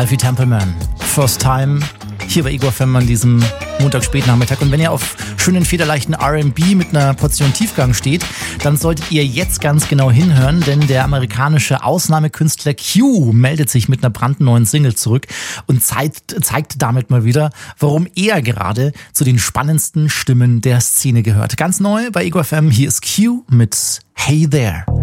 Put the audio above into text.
Alfie Templeman. First Time hier bei Ego FM an diesem Montagsspätnachmittag. Und wenn ihr auf schönen, federleichten R&B mit einer Portion Tiefgang steht, dann solltet ihr jetzt ganz genau hinhören, denn der amerikanische Ausnahmekünstler Q meldet sich mit einer brandneuen Single zurück und zeigt damit mal wieder, warum er gerade zu den spannendsten Stimmen der Szene gehört. Ganz neu bei Ego FM, hier ist Q mit Hey There.